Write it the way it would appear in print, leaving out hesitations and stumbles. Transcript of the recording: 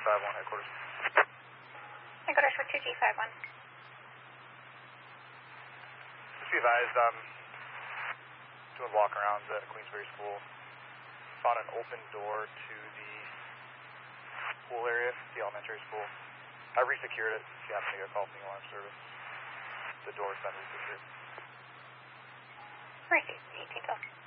2G51 headquarters. Headquarters for 2G51. Just be advised, doing walk arounds at Queensbury School. Found an open door to the pool area, the elementary school. I resecured it. If you happen to get a call from the alarm service, the door's been resecured. Right, 18 till.